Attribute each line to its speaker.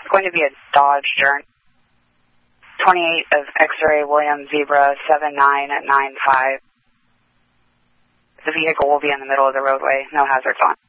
Speaker 1: It's going to be a Dodge Journey. 28 of X-ray William Zebra 79 at 95. The vehicle will be in the middle of the roadway. No hazards on.